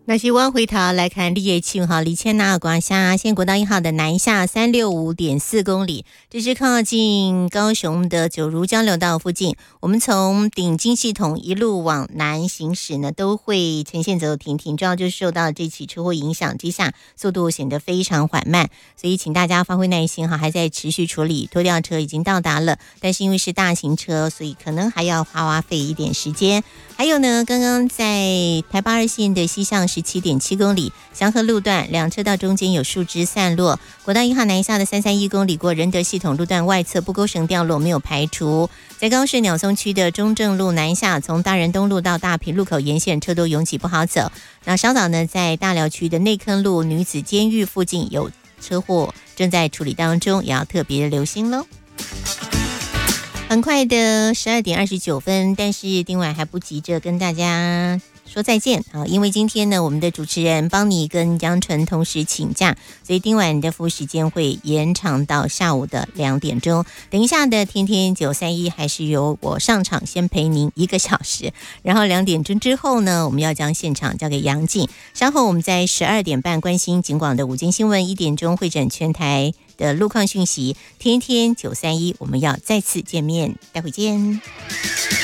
那是往回头来看，立青哈离千那瓜下县国道1号的南下365.4公里，这是靠近高雄的九如交流道附近。我们从顶金系统一路往南行驶呢，都会呈现走停停，主要就是受到这起车祸影响之下，速度显得非常缓慢，所以请大家发挥耐心哈，还在持续处理。拖吊车已经到达了，但是因为是大型车，所以可能还要花费一点时间。还有呢，刚刚在台八2线的西向17.7公里祥和路段，两车道中间有树枝散落。国道1号南下的331公里过仁德系统路段外侧不勾绳掉落，没有排除。在高雄鸟松区的中正路南下，从大仁东路到大坪路口沿线车都拥挤不好走。那稍早呢，在大寮区的内坑路女子监狱附近有车祸正在处理当中，也要特别留心咯。很快的12点29分，但是丁婉还不急着跟大家说再见啊，因为今天呢，我们的主持人邦尼跟杨纯同时请假，所以丁婉的服务时间会延长到下午的2点钟。等一下的天天931还是由我上场先陪您1个小时，然后2点钟之后呢，我们要将现场交给杨静。稍后我们在12点半关心警广的午间新闻，1点钟会诊全台的路况讯息，天天931我们要再次见面，待会见。